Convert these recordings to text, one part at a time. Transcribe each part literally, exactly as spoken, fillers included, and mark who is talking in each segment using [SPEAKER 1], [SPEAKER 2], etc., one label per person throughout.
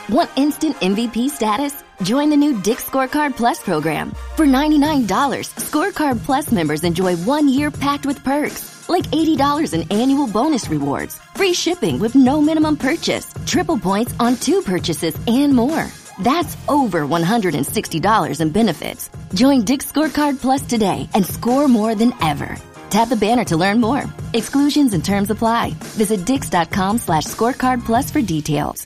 [SPEAKER 1] Want instant M V P status? Join the new Dick's Scorecard Plus program. For ninety-nine dollars, Scorecard Plus members enjoy one year packed with perks, like eighty dollars in annual bonus rewards, free shipping with no minimum purchase, triple points on two purchases, and more. That's over one hundred sixty dollars in benefits. Join Dick's Scorecard Plus today and score more than ever. Tap the banner to learn more. Exclusions and terms apply. Visit dix.com slash scorecard plus for details.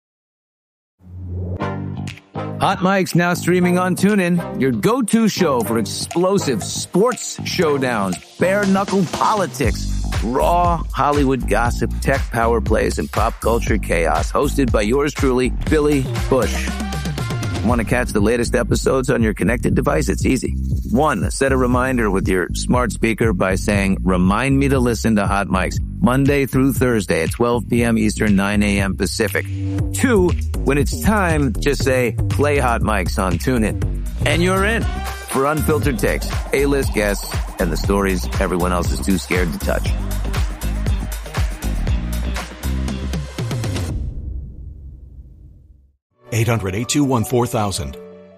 [SPEAKER 2] Hot Mike's now streaming on TuneIn, your go-to show for explosive sports showdowns, bare-knuckle politics, raw Hollywood gossip, tech power plays, and pop culture chaos. Hosted by yours truly, Billy Bush. Want to catch the latest episodes on your connected device? It's easy. One, set a reminder with your smart speaker by saying, remind me to listen to Hot Mike's Monday through Thursday at twelve p.m. Eastern, nine a.m. Pacific. Two, when it's time, just say, play Hot Mike's on TuneIn. And you're in for unfiltered takes, A-list guests, and the stories everyone else is too scared to touch.
[SPEAKER 3] eight hundred, eight two one, four thousand.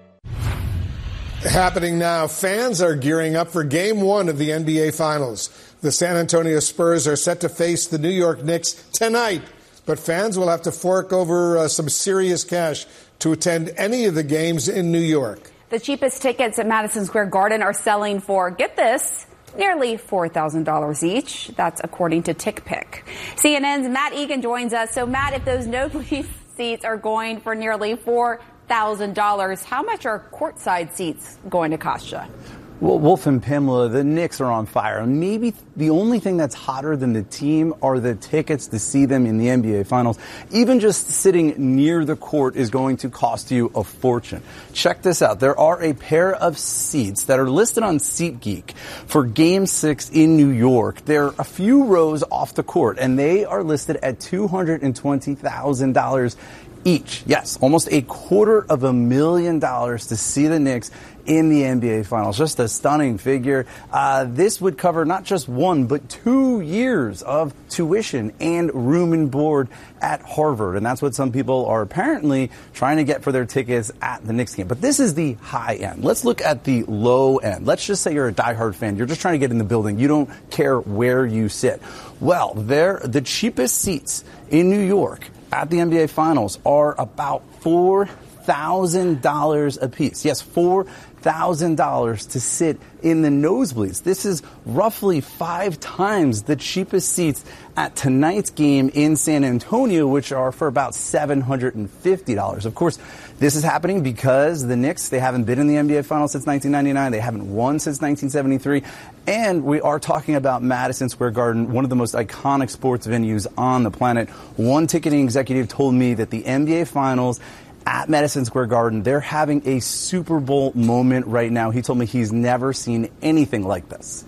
[SPEAKER 4] Happening now, fans are gearing up for Game one of the N B A Finals. The San Antonio Spurs are set to face the New York Knicks tonight, but fans will have to fork over uh, some serious cash to attend any of the games in New York.
[SPEAKER 5] The cheapest tickets at Madison Square Garden are selling for, get this, nearly four thousand dollars each. That's according to TickPick. C N N's Matt Egan joins us. So, Matt, if those nosebleed seats are going for nearly four thousand dollars, how much are courtside seats going to cost you?
[SPEAKER 6] Well, Wolf and Pamela, the Knicks are on fire. Maybe the only thing that's hotter than the team are the tickets to see them in the N B A Finals. Even just sitting near the court is going to cost you a fortune. Check this out. There are a pair of seats that are listed on SeatGeek for Game six in New York. They're a few rows off the court, and they are listed at two hundred twenty thousand dollars each. Yes, almost a quarter of a million dollars to see the Knicks in the N B A Finals. Just a stunning figure. Uh, this would cover not just one, but two years of tuition and room and board at Harvard. And that's what some people are apparently trying to get for their tickets at the Knicks game. But this is the high end. Let's look at the low end. Let's just say you're a diehard fan. You're just trying to get in the building. You don't care where you sit. Well, they're the cheapest seats in New York at the N B A Finals are about four thousand dollars a piece. Yes, four thousand dollars to sit in the nosebleeds. This is roughly five times the cheapest seats at tonight's game in San Antonio, which are for about seven hundred fifty dollars. Of course, this is happening because the Knicks, they haven't been in the N B A Finals since nineteen ninety-nine. They haven't won since nineteen seventy-three. And we are talking about Madison Square Garden, one of the most iconic sports venues on the planet. One ticketing executive told me that the N B A Finals at Madison Square Garden, they're having a Super Bowl moment right now. He told me he's never seen anything like this.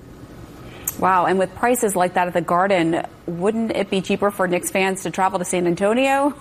[SPEAKER 5] Wow, and with prices like that at the Garden, wouldn't it be cheaper for Knicks fans to travel to San Antonio?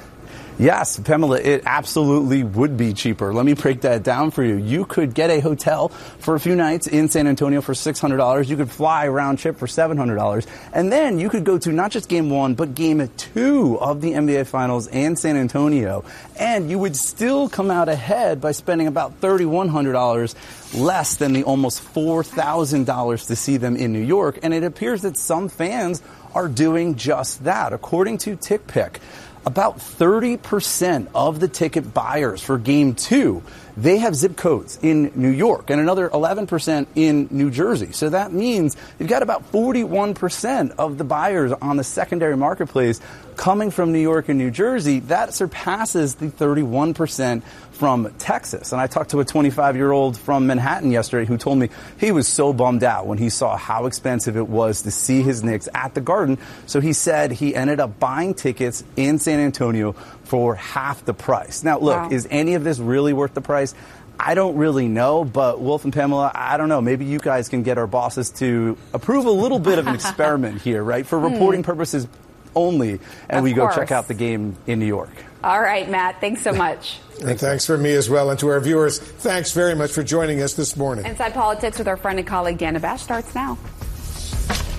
[SPEAKER 6] Yes, Pamela, it absolutely would be cheaper. Let me break that down for you. You could get a hotel for a few nights in San Antonio for six hundred dollars. You could fly round trip for seven hundred dollars. And then you could go to not just game one, but game two of the N B A Finals in San Antonio. And you would still come out ahead by spending about three thousand one hundred dollars less than the almost four thousand dollars to see them in New York. And it appears that some fans are doing just that. According to TickPick, about thirty percent of the ticket buyers for Game two, they have zip codes in New York, and another eleven percent in New Jersey. So that means you've got about forty-one percent of the buyers on the secondary marketplace coming from New York and New Jersey. That surpasses the thirty-one percent from Texas. And I talked to a twenty-five-year-old from Manhattan yesterday who told me he was so bummed out when he saw how expensive it was to see his Knicks at the Garden. So he said he ended up buying tickets in San Antonio for half the price. Now, look, wow. Is any of this really worth the price? I don't really know, but Wolf and Pamela, I don't know. Maybe you guys can get our bosses to approve a little bit of an experiment here, right? For reporting purposes only, and
[SPEAKER 5] of
[SPEAKER 6] we
[SPEAKER 5] course.
[SPEAKER 6] go check out the game in New York.
[SPEAKER 5] All right, Matt. Thanks so much.
[SPEAKER 4] And thanks from me as well. And to our viewers, thanks very much for joining us this morning.
[SPEAKER 5] Inside Politics with our friend and colleague Dana Bash starts now.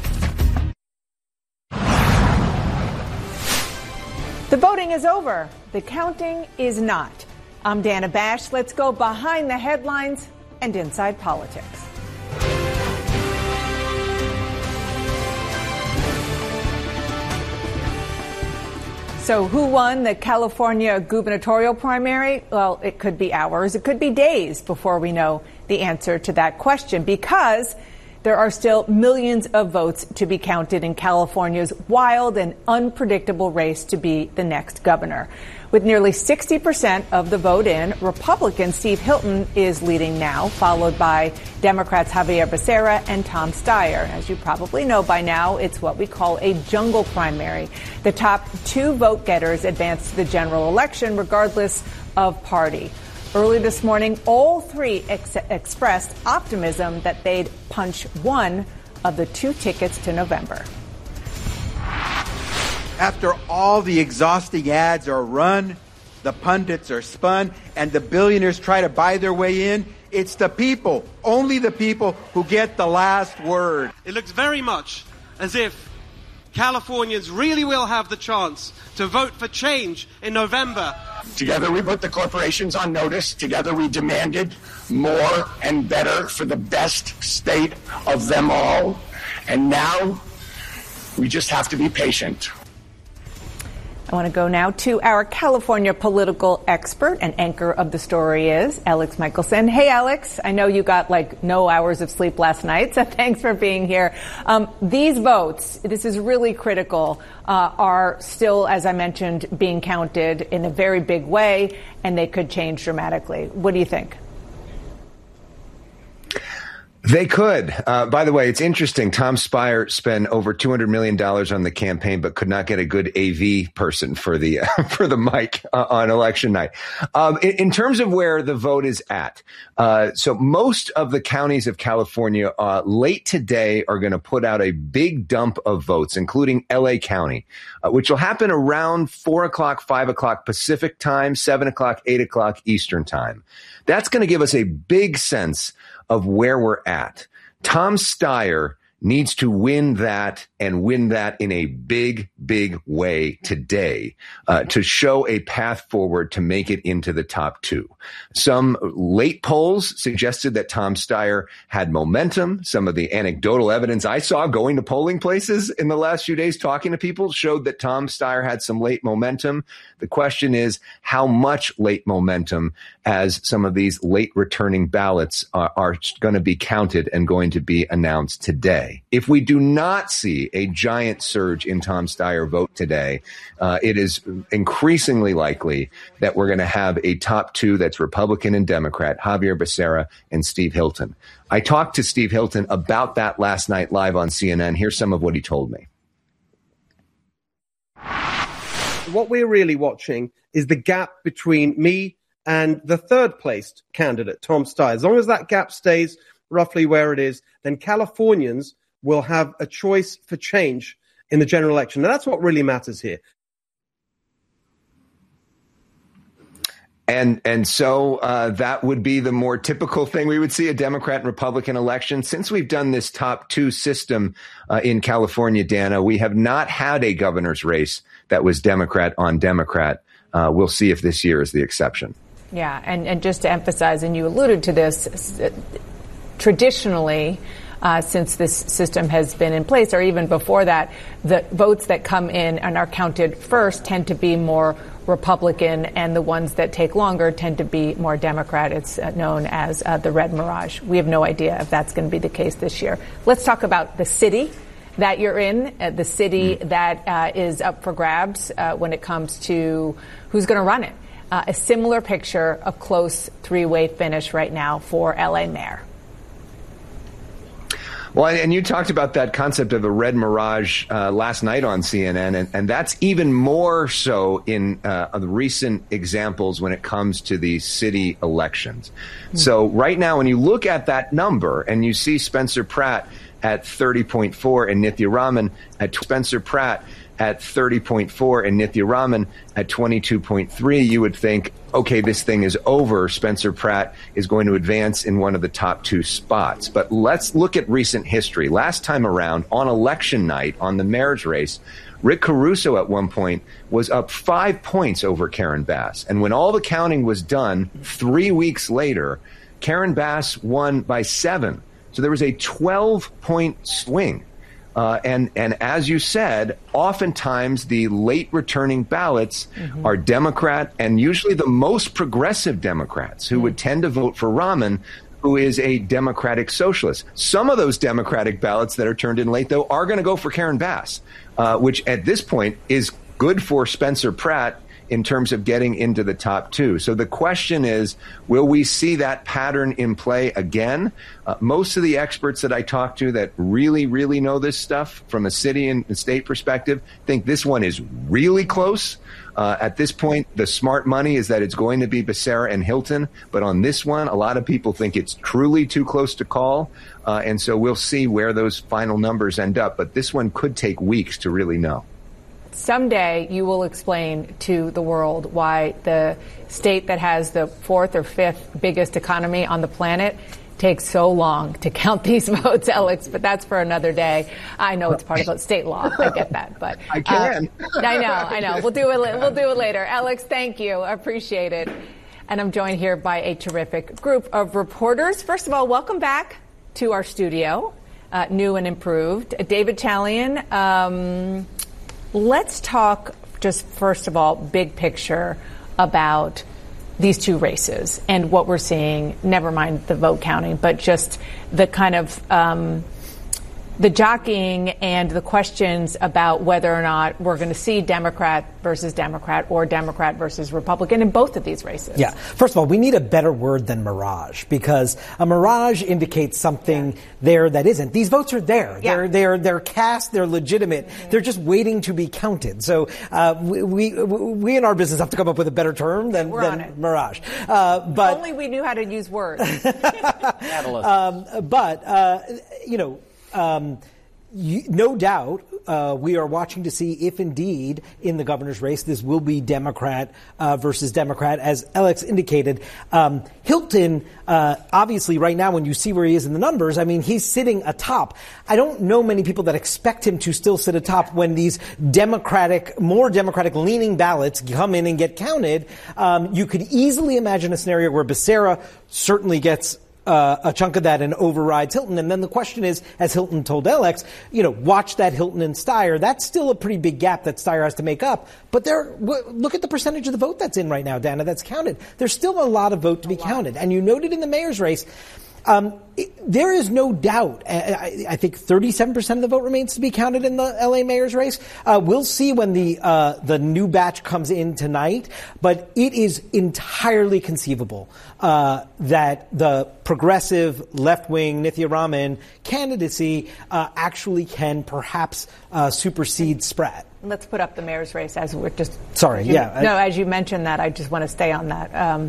[SPEAKER 7] The voting is over. the counting is not. I'm Dana Bash. Let's go behind the headlines and inside politics. So who won the California gubernatorial primary? Well, it could be hours. It could be days before we know the answer to that question, because there are still millions of votes to be counted in California's wild and unpredictable race to be the next governor. With nearly sixty percent of the vote in, Republican Steve Hilton is leading now, followed by Democrats Xavier Becerra and Tom Steyer. As you probably know by now, it's what we call a jungle primary. The top two vote getters advance to the general election regardless of party. Early this morning, all three ex- expressed optimism that they'd punch one of the two tickets to November.
[SPEAKER 8] After all the exhausting ads are run, the pundits are spun, and the billionaires try to buy their way in, it's the people, only the people, who get the last word.
[SPEAKER 9] It looks very much as if Californians really will have the chance to vote for change in November.
[SPEAKER 10] Together we put the corporations on notice. Together we demanded more and better for the best state of them all. And now we just have to be patient.
[SPEAKER 7] I want to go now to our California political expert and anchor of the story is Alex Michelson. Hey, Alex, I know you got like no hours of sleep last night, so thanks for being here. Um, these votes, this is really critical, uh, are still, as I mentioned, being counted in a very big way, and they could change dramatically. What do you think?
[SPEAKER 11] They could. Uh, by the way, it's interesting. Tom Steyer spent over two hundred million dollars on the campaign, but could not get a good A V person for the uh, for the mic uh, on election night. Um, in, in terms of where the vote is at, uh, so most of the counties of California uh, late today are going to put out a big dump of votes, including L A County, uh, which will happen around four o'clock, five o'clock Pacific time, seven o'clock, eight o'clock Eastern time. That's going to give us a big sense of where we're at. Tom Steyer needs to win that and win that in a big, big way today uh, to show a path forward to make it into the top two. Some late polls suggested that Tom Steyer had momentum. Some of the anecdotal evidence I saw going to polling places in the last few days talking to people showed that Tom Steyer had some late momentum. The question is how much late momentum, as some of these late returning ballots are, are going to be counted and going to be announced today. If we do not see a giant surge in Tom Steyer vote today, uh, it is increasingly likely that we're going to have a top two that's Republican and Democrat, Xavier Becerra and Steve Hilton. I talked to Steve Hilton about that last night live on C N N. Here's some of what he told me.
[SPEAKER 9] What we're really watching is the gap between me and the third placed candidate, Tom Steyer. As long as that gap stays roughly where it is, then Californians will have a choice for change in the general election. And that's what really matters here.
[SPEAKER 11] And and so uh, that would be the more typical thing we would see, a Democrat and Republican election. Since we've done this top two system uh, in California, Dana, we have not had a governor's race that was Democrat on Democrat. Uh, we'll see if this year is the exception.
[SPEAKER 7] Yeah, and, and just to emphasize, and you alluded to this, uh, traditionally, Uh, since this system has been in place, or even before that, the votes that come in and are counted first tend to be more Republican, and the ones that take longer tend to be more Democrat. It's uh, known as uh, the red mirage. We have no idea if that's going to be the case this year. Let's talk about the city that you're in, uh, the city mm. that uh, is up for grabs uh, when it comes to who's going to run it. Uh, a similar picture, a close three-way finish right now for L A mayor.
[SPEAKER 11] Well, and you talked about that concept of a red mirage uh, last night on C N N, and, and that's even more so in uh, the recent examples when it comes to the city elections. Mm-hmm. So right now, when you look at that number and you see Spencer Pratt at thirty point four and Nithya Raman at Spencer Pratt at thirty point four and Nithya Raman at twenty-two point three, you would think, okay, this thing is over. Spencer Pratt is going to advance in one of the top two spots. But let's look at recent history. Last time around, on election night, on the mayor's race, Rick Caruso at one point was up five points over Karen Bass. And when all the counting was done, three weeks later, Karen Bass won by seven. So there was a twelve-point swing. Uh, and, and as you said, oftentimes the late returning ballots mm-hmm. are Democrat and usually the most progressive Democrats who mm-hmm. would tend to vote for Rahman, who is a Democratic socialist. Some of those Democratic ballots that are turned in late, though, are going to go for Karen Bass, uh, which at this point is good for Spencer Pratt in terms of getting into the top two. So the question is, will we see that pattern in play again? Uh, most of the experts that I talk to that really, really know this stuff from a city and state perspective think this one is really close. Uh, at this point, the smart money is that it's going to be Becerra and Hilton. But on this one, a lot of people think it's truly too close to call. Uh, and so we'll see where those final numbers end up. But this one could take weeks to really know.
[SPEAKER 7] Someday you will explain to the world why the state that has the fourth or fifth biggest economy on the planet takes so long to count these votes, Alex, but that's for another day. I know it's part of state law. I get that, but
[SPEAKER 11] I can.
[SPEAKER 7] Uh, I know, I know. We'll do it. We'll do it later. Alex, thank you. I appreciate it. And I'm joined here by a terrific group of reporters. First of all, welcome back to our studio, uh, new and improved. David Chalian. Um, Let's talk just first of all, big picture about these two races and what we're seeing, never mind the vote counting, but just the kind of um, the jockeying and the questions about whether or not we're going to see Democrat versus Democrat or Democrat versus Republican in both of these races.
[SPEAKER 12] Yeah. First of all, we need a better word than mirage, because a mirage indicates something yeah. there that isn't. These votes are there. Yeah. They're, they're, they're cast. They're legitimate. Mm-hmm. They're just waiting to be counted. So, uh, we, we, we in our business have to come up with a better term than, than mirage. Uh, but
[SPEAKER 7] if only we knew how to use words.
[SPEAKER 12] um, but, uh, you know, Um, you, no doubt, uh, we are watching to see if indeed in the governor's race this will be Democrat uh, versus Democrat, as Alex indicated. Um, Hilton, uh, obviously, right now, when you see where he is in the numbers, I mean, he's sitting atop. I don't know many people that expect him to still sit atop when these Democratic, more Democratic-leaning ballots come in and get counted. Um, you could easily imagine a scenario where Becerra certainly gets Uh, a chunk of that and overrides Hilton. And then the question is, as Hilton told Alex, you know, watch that Hilton and Steyer. That's still a pretty big gap that Steyer has to make up. But there, w- look at the percentage of the vote that's in right now, Dana, that's counted. There's still a lot of vote to be counted. And you noted in the mayor's race, um, it, there is no doubt. I, I think thirty-seven percent of the vote remains to be counted in the L A mayor's race. Uh, we'll see when the uh, the new batch comes in tonight. But it is entirely conceivable uh, that the progressive left-wing Nithya Raman candidacy uh, actually can perhaps uh, supersede Spratt.
[SPEAKER 7] Let's put up the mayor's race as we're just.
[SPEAKER 12] Sorry,
[SPEAKER 7] you,
[SPEAKER 12] yeah.
[SPEAKER 7] No, as you mentioned that, I just want to stay on that. Um,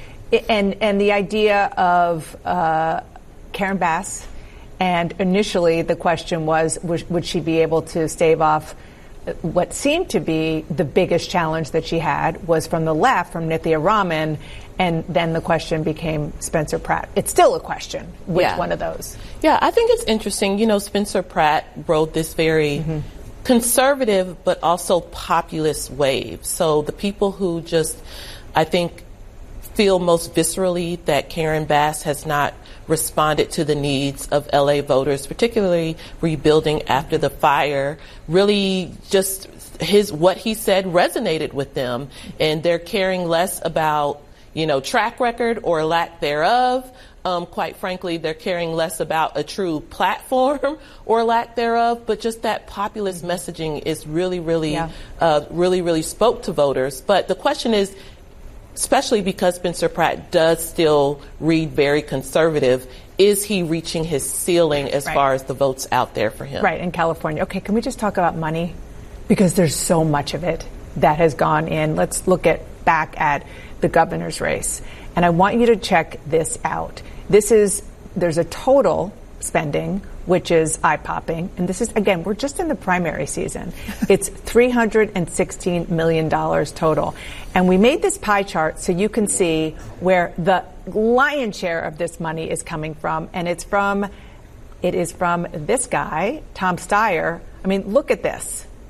[SPEAKER 7] And and the idea of uh, Karen Bass, and initially the question was, was, would she be able to stave off what seemed to be the biggest challenge that she had was from the left, from Nithya Raman, and then the question became Spencer Pratt. It's still a question, which
[SPEAKER 13] yeah.
[SPEAKER 7] one of those?
[SPEAKER 13] Yeah, I think it's interesting. You know, Spencer Pratt rode this very mm-hmm. conservative but also populist wave. So the people who just, I think, feel most viscerally that Karen Bass has not responded to the needs of L A voters, particularly rebuilding after the fire, really just his what he said resonated with them, and they're caring less about, you know, track record or lack thereof. Um, quite frankly, they're caring less about a true platform or lack thereof, but just that populist messaging is really, really, yeah. uh, really, really spoke to voters. But the question is, especially because Spencer Pratt does still read very conservative, is he reaching his ceiling as right. far as the votes out there for him?
[SPEAKER 7] Right, in California. Okay, can we just talk about money? Because there's so much of it that has gone in. Let's look at back at the governor's race. And I want you to check this out. This is, there's a total spending, which is eye-popping. And this is, again, we're just in the primary season. It's three hundred sixteen million dollars total. And we made this pie chart so you can see where the lion's share of this money is coming from. And it's from, it is from this guy, Tom Steyer. I mean, look at this.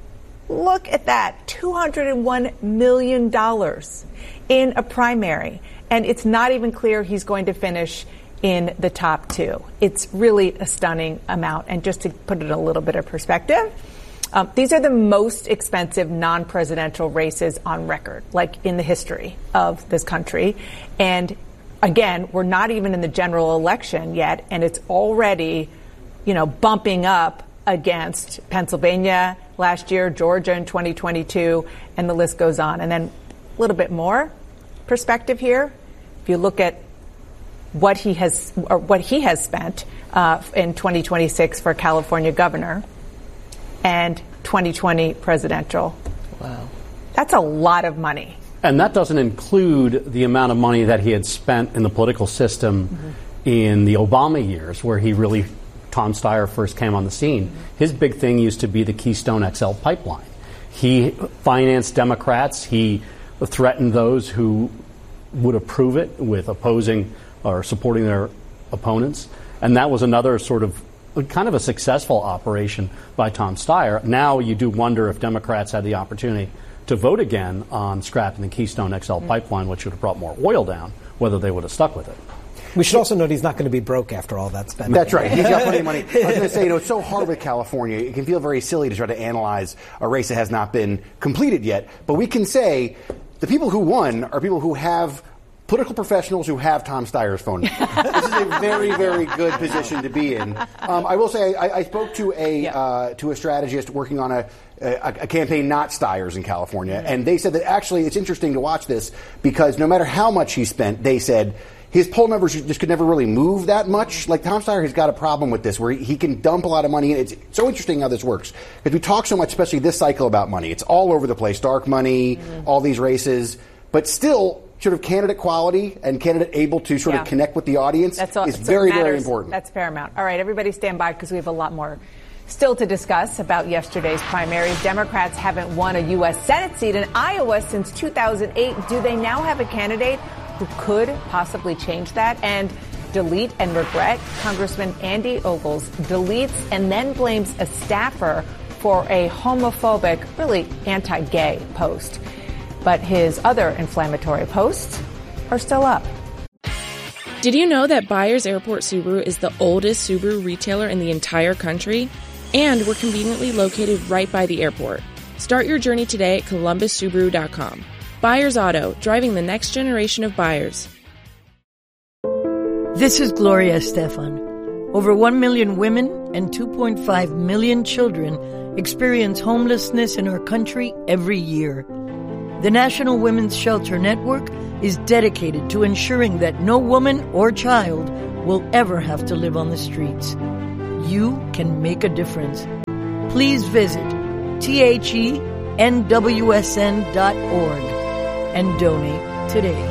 [SPEAKER 7] Look at that, two hundred one million dollars in a primary. And it's not even clear he's going to finish in the top two. It's really a stunning amount. And just to put it in a little bit of perspective, um, these are the most expensive non-presidential races on record, like in the history of this country. And again, we're not even in the general election yet, and it's already, you know, bumping up against Pennsylvania last year, Georgia in twenty twenty-two, and the list goes on. And then a little bit more perspective here. If you look at what he has or what he has spent uh, in twenty twenty-six for California governor and twenty twenty presidential.
[SPEAKER 14] Wow.
[SPEAKER 7] That's a lot of money.
[SPEAKER 14] And that doesn't include the amount of money that he had spent in the political system mm-hmm. in the Obama years, where he really, Tom Steyer first came on the scene. Mm-hmm. His big thing used to be the Keystone X L pipeline. He financed Democrats. He threatened those who would approve it with opposing or supporting their opponents. And that was another sort of kind of a successful operation by Tom Steyer. Now you do wonder if Democrats had the opportunity to vote again on scrapping the Keystone X L mm-hmm. pipeline, which would have brought more oil down, whether they would have stuck with it.
[SPEAKER 12] We should also note he's not going to be broke after all that spending.
[SPEAKER 15] That's right. He's got plenty of money. I was going to say, you know, it's so hard with California. It can feel very silly to try to analyze a race that has not been completed yet. But we can say the people who won are people who have political professionals who have Tom Steyer's phone number. This is a very, very good position to be in. Um, I will say I, I spoke to a yeah. uh, to a strategist working on a, a, a campaign not Steyer's in California, mm-hmm. and they said that actually it's interesting to watch this because no matter how much he spent, they said his poll numbers just could never really move that much. Like Tom Steyer has got a problem with this, where he, he can dump a lot of money in. It's so interesting how this works because we talk so much, especially this cycle, about money. It's all over the place, dark money, mm-hmm. all these races, but still. Sort of candidate quality and candidate able to sort yeah. of connect with the audience That's all, is very, very important.
[SPEAKER 7] That's paramount. All right, everybody stand by because we have a lot more still to discuss about yesterday's primaries. Democrats haven't won a U S Senate seat in Iowa since two thousand eight. Do they now have a candidate who could possibly change that and delete and regret? Congressman Andy Ogles deletes and then blames a staffer for a homophobic, really anti-gay post. But his other inflammatory posts are still up.
[SPEAKER 16] Did you know that Byers Airport Subaru is the oldest Subaru retailer in the entire country? And we're conveniently located right by the airport. Start your journey today at columbus subaru dot com. Byers Auto, driving the next generation of buyers.
[SPEAKER 17] This is Gloria Estefan. Over one million women and two point five million children experience homelessness in our country every year. The National Women's Shelter Network is dedicated to ensuring that no woman or child will ever have to live on the streets. You can make a difference. Please visit T H E N W S N dot org and donate today.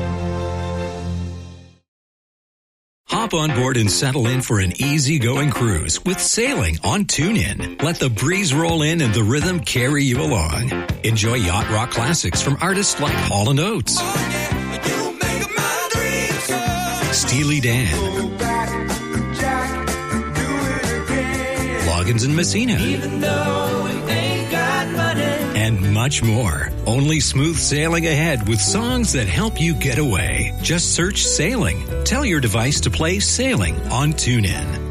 [SPEAKER 18] Hop on board and settle in for an easy-going cruise with sailing on TuneIn. Let the breeze roll in and the rhythm carry you along. Enjoy yacht rock classics from artists like Hall and Oates, oh, yeah, you make my dreams come. Steely Dan, go back, Jack, do it again. Loggins and Messina, even though we ain't got money, and much more. Only smooth sailing ahead with songs that help you get away. Just search Sailing. Tell your device to play Sailing on TuneIn.